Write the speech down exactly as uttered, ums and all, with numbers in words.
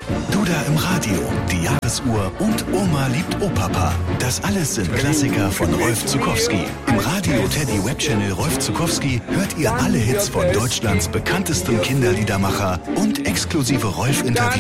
Duda im Radio, die Jahresuhr und Oma liebt Opapa. Das alles sind Klassiker von Rolf Zuckowski. Im Radio Teddy Webchannel Rolf Zuckowski hört ihr alle Hits von Deutschlands bekanntestem Kinderliedermacher und exklusive Rolf-Interviews